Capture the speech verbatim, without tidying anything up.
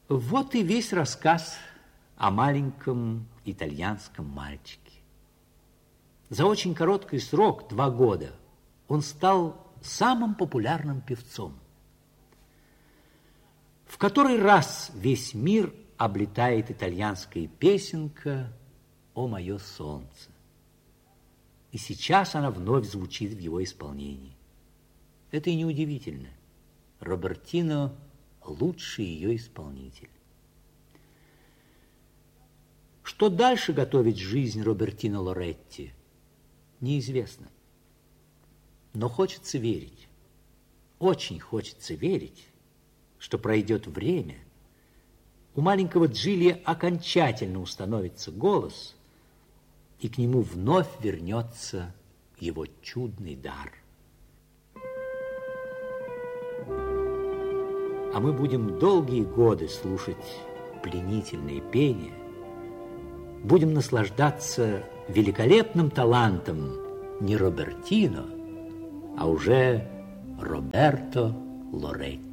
Вот и весь рассказ о маленьком итальянском мальчике. За очень короткий срок, два года, он стал самым популярным певцом. В который раз весь мир облетает итальянская песенка «О мое солнце». И сейчас она вновь звучит в его исполнении. Это и неудивительно. Робертино – лучший ее исполнитель. Что дальше готовит жизнь Робертино Лоретти, неизвестно. Но хочется верить, очень хочется верить, что пройдет время, у маленького Джилья окончательно установится голос, и к нему вновь вернется его чудный дар. А мы будем долгие годы слушать пленительные пения, будем наслаждаться великолепным талантом не Робертино, а уже Роберто Лоретти.